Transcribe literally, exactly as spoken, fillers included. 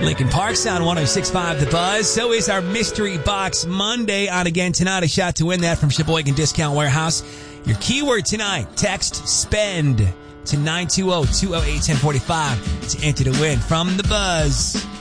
Lincoln Park Sound one oh six point five The Buzz. So is our Mystery Box Monday on again tonight. A shot to win that from Sheboygan Discount Warehouse. Your keyword tonight, text SPEND to nine two zero, two zero eight, one zero four five to enter to win from The Buzz.